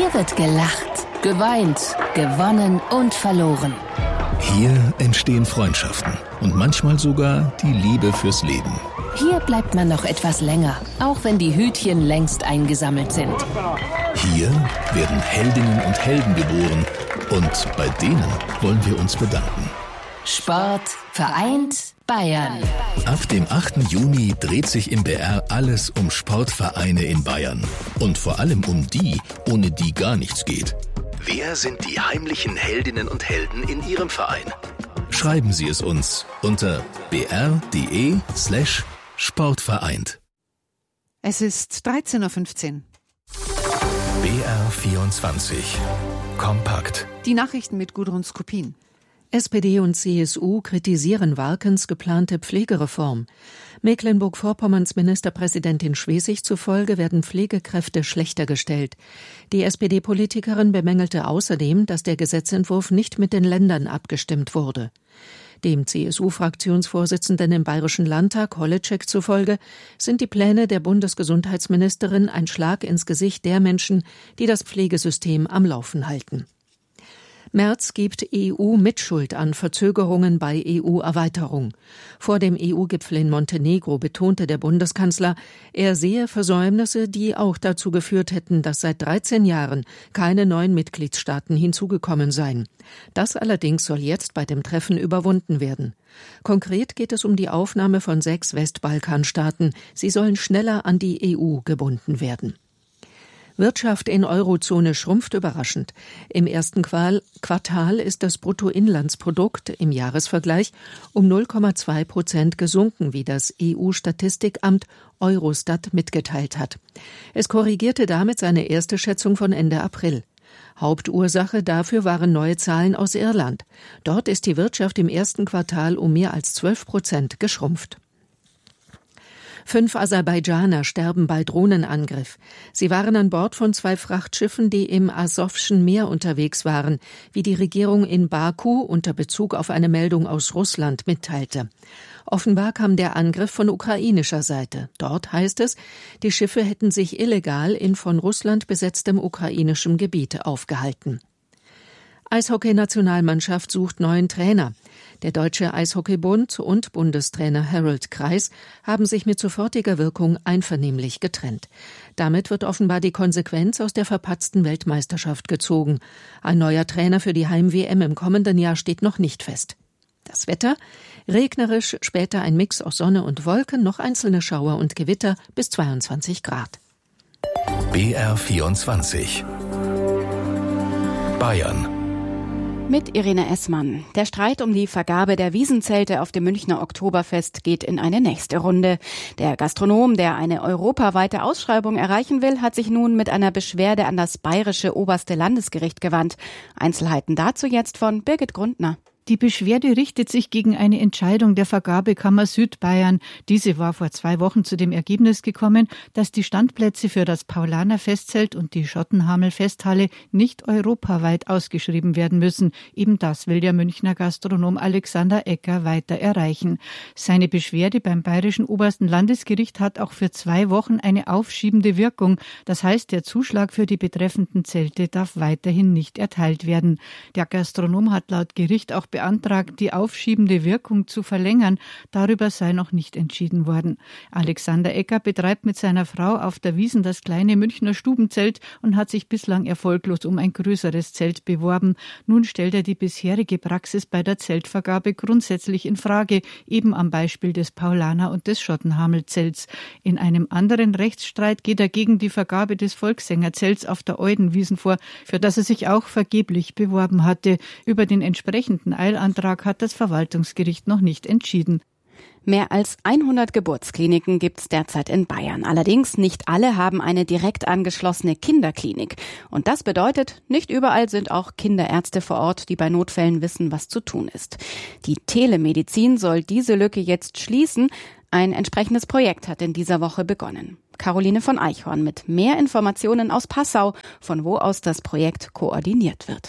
Hier wird gelacht, geweint, gewonnen und verloren. Hier entstehen Freundschaften und manchmal sogar die Liebe fürs Leben. Hier bleibt man noch etwas länger, auch wenn die Hütchen längst eingesammelt sind. Hier werden Heldinnen und Helden geboren und bei denen wollen wir uns bedanken. Sport vereint Bayern. Ab dem 8. Juni dreht sich im BR alles um Sportvereine in Bayern. Und vor allem um die, ohne die gar nichts geht. Wer sind die heimlichen Heldinnen und Helden in Ihrem Verein? Schreiben Sie es uns unter br.de/sportvereint. Es ist 13.15 Uhr. BR24 Kompakt. Die Nachrichten mit Gudrun Skupin. SPD und CSU kritisieren Warkens geplante Pflegereform. Mecklenburg-Vorpommerns Ministerpräsidentin Schwesig zufolge werden Pflegekräfte schlechter gestellt. Die SPD-Politikerin bemängelte außerdem, dass der Gesetzentwurf nicht mit den Ländern abgestimmt wurde. Dem CSU-Fraktionsvorsitzenden im Bayerischen Landtag, Holitschek, zufolge sind die Pläne der Bundesgesundheitsministerin ein Schlag ins Gesicht der Menschen, die das Pflegesystem am Laufen halten. Merz gibt EU-Mitschuld an Verzögerungen bei EU-Erweiterung. Vor dem EU-Gipfel in Montenegro betonte der Bundeskanzler, er sehe Versäumnisse, die auch dazu geführt hätten, dass seit 13 Jahren keine neuen Mitgliedstaaten hinzugekommen seien. Das allerdings soll jetzt bei dem Treffen überwunden werden. Konkret geht es um die Aufnahme von 6 Westbalkanstaaten. Sie sollen schneller an die EU gebunden werden. Wirtschaft in Eurozone schrumpft überraschend. Im ersten Quartal ist das Bruttoinlandsprodukt im Jahresvergleich um 0,2% gesunken, wie das EU-Statistikamt Eurostat mitgeteilt hat. Es korrigierte damit seine erste Schätzung von Ende April. Hauptursache dafür waren neue Zahlen aus Irland. Dort ist die Wirtschaft im ersten Quartal um mehr als 12% geschrumpft. 5 Aserbaidschaner sterben bei Drohnenangriff. Sie waren an Bord von 2 Frachtschiffen, die im Asowschen Meer unterwegs waren, wie die Regierung in Baku unter Bezug auf eine Meldung aus Russland mitteilte. Offenbar kam der Angriff von ukrainischer Seite. Dort heißt es, die Schiffe hätten sich illegal in von Russland besetztem ukrainischem Gebiet aufgehalten. Eishockey-Nationalmannschaft sucht neuen Trainer. Der Deutsche Eishockeybund und Bundestrainer Harold Kreis haben sich mit sofortiger Wirkung einvernehmlich getrennt. Damit wird offenbar die Konsequenz aus der verpatzten Weltmeisterschaft gezogen. Ein neuer Trainer für die Heim-WM im kommenden Jahr steht noch nicht fest. Das Wetter? Regnerisch, später ein Mix aus Sonne und Wolken, noch einzelne Schauer und Gewitter bis 22 Grad. BR24 Bayern. Mit Irene Essmann. Der Streit um die Vergabe der Wiesenzelte auf dem Münchner Oktoberfest geht in eine nächste Runde. Der Gastronom, der eine europaweite Ausschreibung erreichen will, hat sich nun mit einer Beschwerde an das bayerische oberste Landesgericht gewandt. Einzelheiten dazu jetzt von Birgit Grundner. Die Beschwerde richtet sich gegen eine Entscheidung der Vergabekammer Südbayern. Diese war vor 2 Wochen zu dem Ergebnis gekommen, dass die Standplätze für das Paulaner Festzelt und die Schottenhamel Festhalle nicht europaweit ausgeschrieben werden müssen. Eben das will der Münchner Gastronom Alexander Ecker weiter erreichen. Seine Beschwerde beim bayerischen obersten Landesgericht hat auch für 2 Wochen eine aufschiebende Wirkung. Das heißt, der Zuschlag für die betreffenden Zelte darf weiterhin nicht erteilt werden. Der Gastronom hat laut Gericht auch beantragt, die aufschiebende Wirkung zu verlängern. Darüber sei noch nicht entschieden worden. Alexander Ecker betreibt mit seiner Frau auf der Wiesn das kleine Münchner Stubenzelt und hat sich bislang erfolglos um ein größeres Zelt beworben. Nun stellt er die bisherige Praxis bei der Zeltvergabe grundsätzlich in Frage, eben am Beispiel des Paulaner und des Schottenhamel-Zelts. In einem anderen Rechtsstreit geht er gegen die Vergabe des Volkssängerzelts auf der Eudenwiesn vor, für das er sich auch vergeblich beworben hatte. Über den entsprechenden Eilantrag hat das Verwaltungsgericht noch nicht entschieden. Mehr als 100 Geburtskliniken gibt's derzeit in Bayern. Allerdings nicht alle haben eine direkt angeschlossene Kinderklinik. Und das bedeutet, nicht überall sind auch Kinderärzte vor Ort, die bei Notfällen wissen, was zu tun ist. Die Telemedizin soll diese Lücke jetzt schließen. Ein entsprechendes Projekt hat in dieser Woche begonnen. Caroline von Eichhorn mit mehr Informationen aus Passau, von wo aus das Projekt koordiniert wird.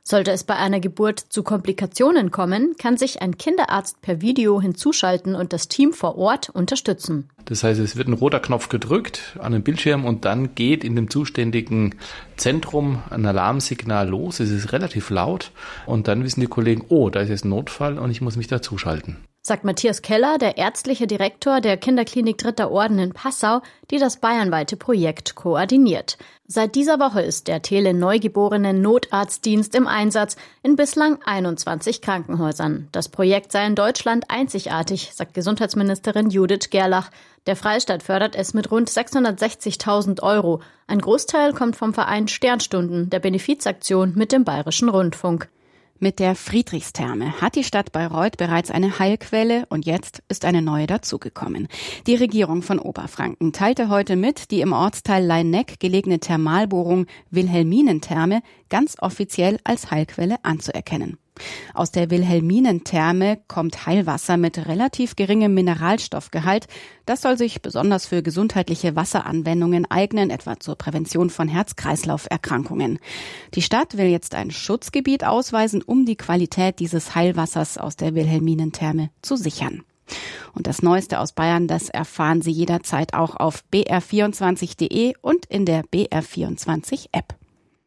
Sollte es bei einer Geburt zu Komplikationen kommen, kann sich ein Kinderarzt per Video hinzuschalten und das Team vor Ort unterstützen. Das heißt, es wird ein roter Knopf gedrückt an den Bildschirm und dann geht in dem zuständigen Zentrum ein Alarmsignal los. Es ist relativ laut und dann wissen die Kollegen, oh, da ist jetzt ein Notfall und ich muss mich dazuschalten. Sagt Matthias Keller, der ärztliche Direktor der Kinderklinik Dritter Orden in Passau, die das bayernweite Projekt koordiniert. Seit dieser Woche ist der Tele-Neugeborenen-Notarztdienst im Einsatz in bislang 21 Krankenhäusern. Das Projekt sei in Deutschland einzigartig, sagt Gesundheitsministerin Judith Gerlach. Der Freistaat fördert es mit rund 660.000 €. Ein Großteil kommt vom Verein Sternstunden, der Benefizaktion mit dem Bayerischen Rundfunk. Mit der Friedrichstherme hat die Stadt Bayreuth bereits eine Heilquelle und jetzt ist eine neue dazugekommen. Die Regierung von Oberfranken teilte heute mit, die im Ortsteil Leineck gelegene Thermalbohrung Wilhelminentherme ganz offiziell als Heilquelle anzuerkennen. Aus der Wilhelminentherme kommt Heilwasser mit relativ geringem Mineralstoffgehalt. Das soll sich besonders für gesundheitliche Wasseranwendungen eignen, etwa zur Prävention von Herz-Kreislauf-Erkrankungen. Die Stadt will jetzt ein Schutzgebiet ausweisen, um die Qualität dieses Heilwassers aus der Wilhelminentherme zu sichern. Und das Neueste aus Bayern, das erfahren Sie jederzeit auch auf br24.de und in der BR24-App.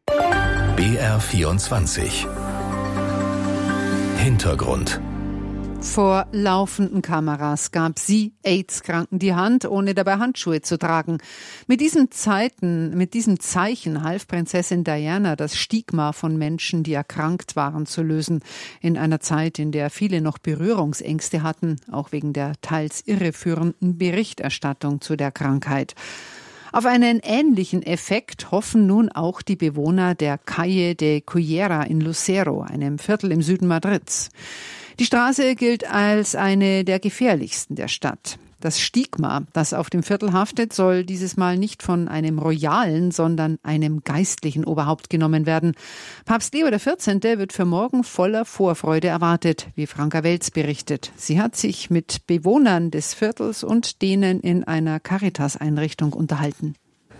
BR24 Hintergrund. Vor laufenden Kameras gab sie AIDS-Kranken die Hand, ohne dabei Handschuhe zu tragen. Mit diesem Zeichen half Prinzessin Diana, das Stigma von Menschen, die erkrankt waren, zu lösen. In einer Zeit, in der viele noch Berührungsängste hatten, auch wegen der teils irreführenden Berichterstattung zu der Krankheit. Auf einen ähnlichen Effekt hoffen nun auch die Bewohner der Calle de Cullera in Lucero, einem Viertel im Süden Madrids. Die Straße gilt als eine der gefährlichsten der Stadt. Das Stigma, das auf dem Viertel haftet, soll dieses Mal nicht von einem royalen, sondern einem geistlichen Oberhaupt genommen werden. Papst Leo XIV. Wird für morgen voller Vorfreude erwartet, wie Franka Welz berichtet. Sie hat sich mit Bewohnern des Viertels und denen in einer Caritas-Einrichtung unterhalten.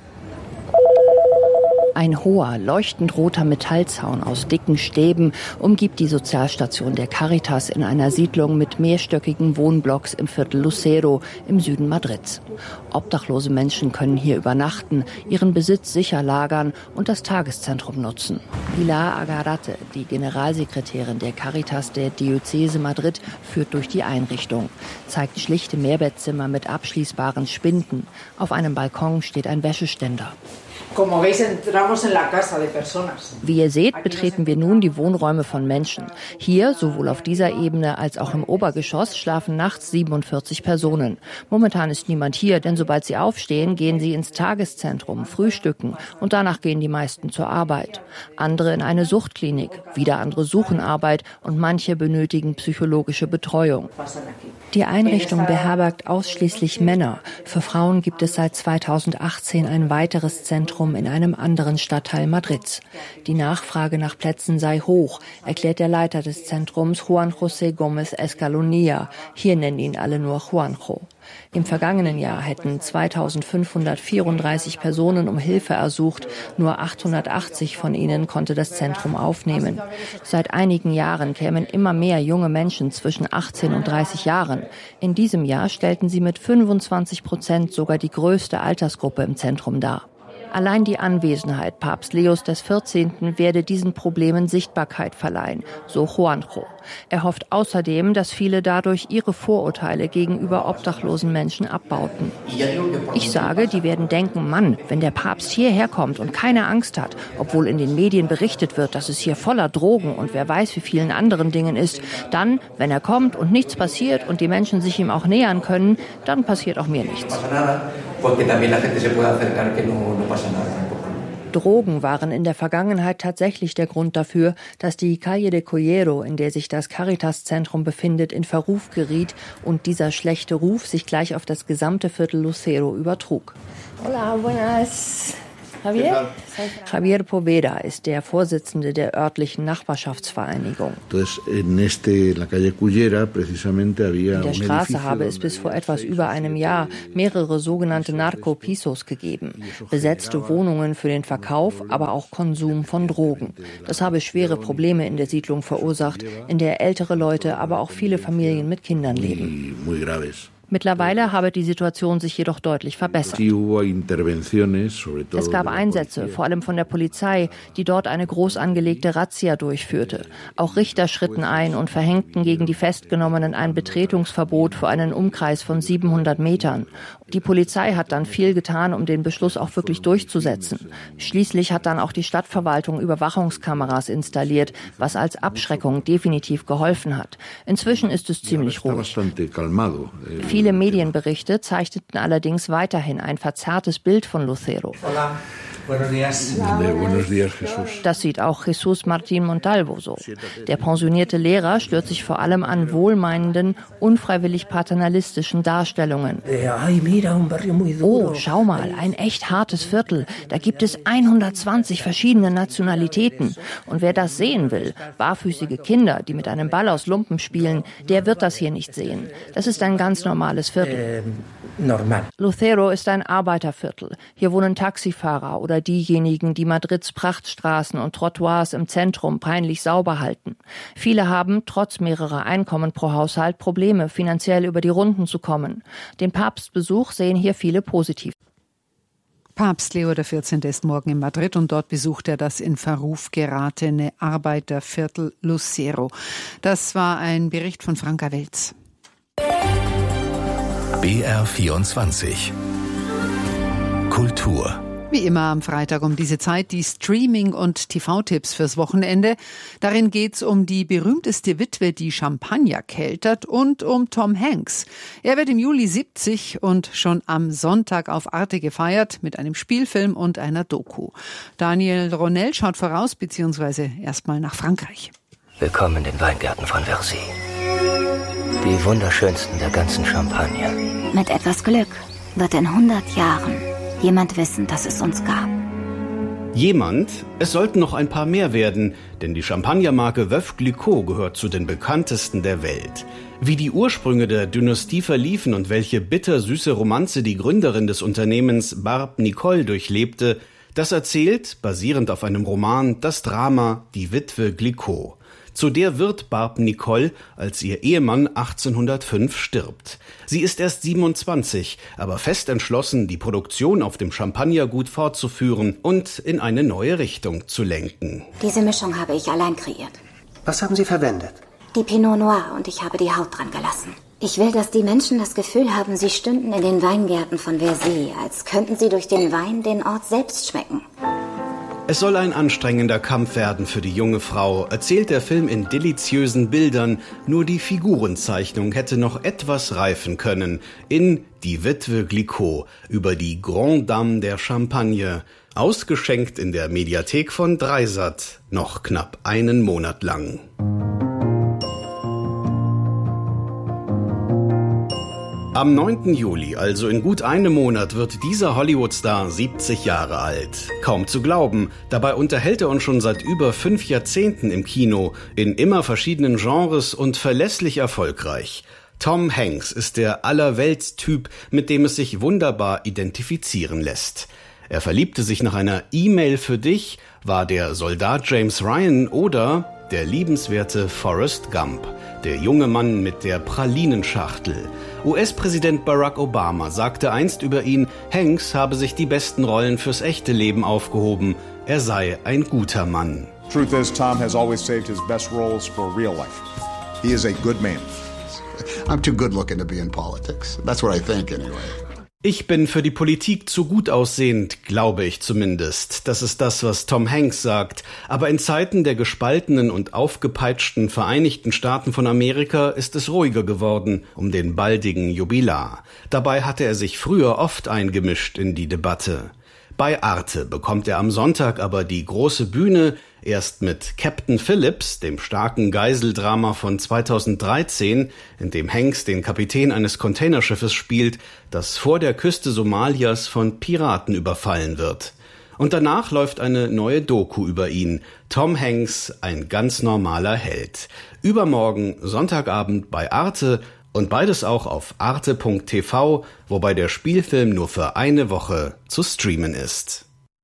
Ein hoher, leuchtend roter Metallzaun aus dicken Stäben umgibt die Sozialstation der Caritas in einer Siedlung mit mehrstöckigen Wohnblocks im Viertel Lucero im Süden Madrids. Obdachlose Menschen können hier übernachten, ihren Besitz sicher lagern und das Tageszentrum nutzen. Pilar Agarate, die Generalsekretärin der Caritas der Diözese Madrid, führt durch die Einrichtung, zeigt schlichte Mehrbettzimmer mit abschließbaren Spinden. Auf einem Balkon steht ein Wäscheständer. Wie ihr seht, betreten wir nun die Wohnräume von Menschen. Hier, sowohl auf dieser Ebene als auch im Obergeschoss, schlafen nachts 47 Personen. Momentan ist niemand hier, denn sobald sie aufstehen, gehen sie ins Tageszentrum, frühstücken und danach gehen die meisten zur Arbeit. Andere in eine Suchtklinik, wieder andere suchen Arbeit und manche benötigen psychologische Betreuung. Die Einrichtung beherbergt ausschließlich Männer. Für Frauen gibt es seit 2018 ein weiteres Zentrum in einem anderen Stadtteil Madrids. Die Nachfrage nach Plätzen sei hoch, erklärt der Leiter des Zentrums Juan José Gómez Escalonilla. Hier nennen ihn alle nur Juanjo. Im vergangenen Jahr hätten 2534 Personen um Hilfe ersucht. Nur 880 von ihnen konnte das Zentrum aufnehmen. Seit einigen Jahren kämen immer mehr junge Menschen zwischen 18 und 30 Jahren. In diesem Jahr stellten sie mit 25% sogar die größte Altersgruppe im Zentrum dar. Allein die Anwesenheit Papst Leos XIV. Werde diesen Problemen Sichtbarkeit verleihen, so Juanjo. Er hofft außerdem, dass viele dadurch ihre Vorurteile gegenüber obdachlosen Menschen abbauten. Ich sage, die werden denken, Mann, wenn der Papst hierher kommt und keine Angst hat, obwohl in den Medien berichtet wird, dass es hier voller Drogen und wer weiß wie vielen anderen Dingen ist, dann, wenn er kommt und nichts passiert und die Menschen sich ihm auch nähern können, dann passiert auch mir nichts. Drogen waren in der Vergangenheit tatsächlich der Grund dafür, dass die Calle de Cullera, in der sich das Caritas-Zentrum befindet, in Verruf geriet und dieser schlechte Ruf sich gleich auf das gesamte Viertel Lucero übertrug. Hola, buenas. Javier Poveda ist der Vorsitzende der örtlichen Nachbarschaftsvereinigung. In der Straße habe es bis vor etwas über einem Jahr mehrere sogenannte Narcopisos gegeben. Besetzte Wohnungen für den Verkauf, aber auch Konsum von Drogen. Das habe schwere Probleme in der Siedlung verursacht, in der ältere Leute, aber auch viele Familien mit Kindern leben. Mittlerweile habe die Situation sich jedoch deutlich verbessert. Es gab Einsätze, vor allem von der Polizei, die dort eine groß angelegte Razzia durchführte. Auch Richter schritten ein und verhängten gegen die Festgenommenen ein Betretungsverbot für einen Umkreis von 700 Metern. Die Polizei hat dann viel getan, um den Beschluss auch wirklich durchzusetzen. Schließlich hat dann auch die Stadtverwaltung Überwachungskameras installiert, was als Abschreckung definitiv geholfen hat. Inzwischen ist es ziemlich ruhig. Viele Medienberichte zeichneten allerdings weiterhin ein verzerrtes Bild von Lucero. Das sieht auch Jesus Martín Montalvo so. Der pensionierte Lehrer stört sich vor allem an wohlmeinenden, unfreiwillig paternalistischen Darstellungen. Oh, schau mal, ein echt hartes Viertel. Da gibt es 120 verschiedene Nationalitäten. Und wer das sehen will, barfüßige Kinder, die mit einem Ball aus Lumpen spielen, der wird das hier nicht sehen. Das ist ein ganz normales Viertel. Lucero ist ein Arbeiterviertel. Hier wohnen Taxifahrer oder diejenigen, die Madrids Prachtstraßen und Trottoirs im Zentrum peinlich sauber halten. Viele haben, trotz mehrerer Einkommen pro Haushalt, Probleme, finanziell über die Runden zu kommen. Den Papstbesuch sehen hier viele positiv. Papst Leo XIV. Ist morgen in Madrid und dort besucht er das in Verruf geratene Arbeiterviertel Lucero. Das war ein Bericht von Franka Welz. BR24 Kultur. Wie immer am Freitag um diese Zeit die Streaming- und TV-Tipps fürs Wochenende. Darin geht's um die berühmteste Witwe, die Champagner keltert, und um Tom Hanks. Er wird im Juli 70 und schon am Sonntag auf Arte gefeiert mit einem Spielfilm und einer Doku. Daniel Ronell schaut voraus, beziehungsweise erstmal nach Frankreich. Willkommen in den Weingärten von Versy. Die wunderschönsten der ganzen Champagne. Mit etwas Glück wird in 100 Jahren jemand wissen, dass es uns gab. Jemand? Es sollten noch ein paar mehr werden, denn die Champagnermarke Veuve Clicquot gehört zu den bekanntesten der Welt. Wie die Ursprünge der Dynastie verliefen und welche bittersüße Romanze die Gründerin des Unternehmens Barbe Nicole durchlebte, das erzählt, basierend auf einem Roman, das Drama Die Witwe Clicquot. Zu der wird Barbe Nicole, als ihr Ehemann 1805 stirbt. Sie ist erst 27, aber fest entschlossen, die Produktion auf dem Champagnergut fortzuführen und in eine neue Richtung zu lenken. Diese Mischung habe ich allein kreiert. Was haben Sie verwendet? Die Pinot Noir, und ich habe die Haut dran gelassen. Ich will, dass die Menschen das Gefühl haben, sie stünden in den Weingärten von Versy, als könnten sie durch den Wein den Ort selbst schmecken. Es soll ein anstrengender Kampf werden für die junge Frau, erzählt der Film in deliziösen Bildern. Nur die Figurenzeichnung hätte noch etwas reifen können. In Die Witwe Clicquot über die Grande Dame der Champagne. Ausgeschenkt in der Mediathek von Dreisat. Noch knapp einen Monat lang. Am 9. Juli, also in gut einem Monat, wird dieser Hollywood-Star 70 Jahre alt. Kaum zu glauben, dabei unterhält er uns schon seit über 5 Jahrzehnten im Kino, in immer verschiedenen Genres und verlässlich erfolgreich. Tom Hanks ist der Allerweltstyp, mit dem es sich wunderbar identifizieren lässt. Er verliebte sich nach einer E-Mail für dich, war der Soldat James Ryan oder der liebenswerte Forrest Gump, der junge Mann mit der Pralinenschachtel. US-Präsident Barack Obama sagte einst über ihn, Hanks habe sich die besten Rollen fürs echte Leben aufgehoben. Er sei ein guter Mann. Truth is, Tom has always saved his best roles for real life. He is a good man. I'm too good looking to be in politics. That's what I think anyway. Ich bin für die Politik zu gut aussehend, glaube ich zumindest. Das ist das, was Tom Hanks sagt. Aber in Zeiten der gespaltenen und aufgepeitschten Vereinigten Staaten von Amerika ist es ruhiger geworden um den baldigen Jubilar. Dabei hatte er sich früher oft eingemischt in die Debatte. Bei Arte bekommt er am Sonntag aber die große Bühne, erst mit Captain Phillips, dem starken Geiseldrama von 2013, in dem Hanks den Kapitän eines Containerschiffes spielt, das vor der Küste Somalias von Piraten überfallen wird. Und danach läuft eine neue Doku über ihn. Tom Hanks, ein ganz normaler Held. Übermorgen, Sonntagabend bei Arte und beides auch auf arte.tv, wobei der Spielfilm nur für eine Woche zu streamen ist.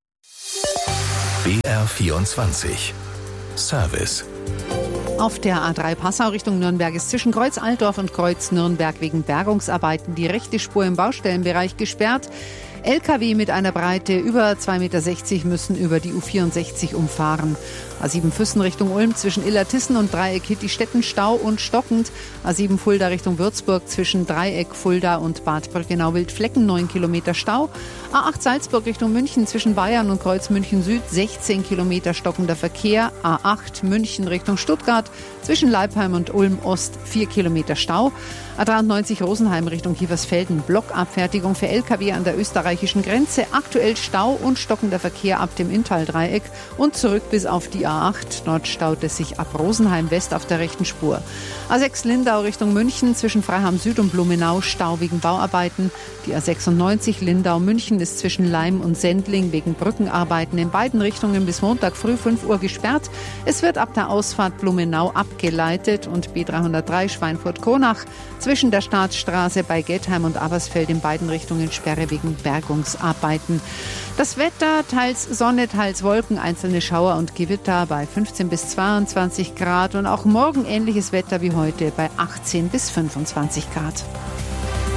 BR24 Service. Auf der A3 Passau Richtung Nürnberg ist zwischen Kreuz Altdorf und Kreuz Nürnberg wegen Bergungsarbeiten die rechte Spur im Baustellenbereich gesperrt. LKW mit einer Breite über 2,60 Meter müssen über die U64 umfahren. A7 Füssen Richtung Ulm zwischen Illertissen und Dreieck Hittistetten Stau und stockend. A7 Fulda Richtung Würzburg zwischen Dreieck, Fulda und Bad Brückenau-Wildflecken 9 Kilometer Stau. A8 Salzburg Richtung München zwischen Bayern und Kreuz München Süd 16 Kilometer stockender Verkehr. A8 München Richtung Stuttgart zwischen Leipheim und Ulm Ost 4 Kilometer Stau. A93 Rosenheim Richtung Kiefersfelden Blockabfertigung für LKW an der österreichischen Grenze. Aktuell Stau und stockender Verkehr ab dem Inntal-Dreieck und zurück bis auf die A8. Dort staut es sich ab Rosenheim West auf der rechten Spur. A6 Lindau Richtung München zwischen Freiham Süd und Blumenau Stau wegen Bauarbeiten. Die A96 Lindau München ist zwischen Laim und Sendling wegen Brückenarbeiten in beiden Richtungen bis Montag früh 5 Uhr gesperrt. Es wird ab der Ausfahrt Blumenau abgeleitet und B303 Schweinfurt-Kronach zwischen der Staatsstraße bei Gettheim und Abersfeld in beiden Richtungen Sperre wegen Bergungsarbeiten. Das Wetter, teils Sonne, teils Wolken, einzelne Schauer und Gewitter bei 15 bis 22 Grad und auch morgen ähnliches Wetter wie heute bei 18 bis 25 Grad.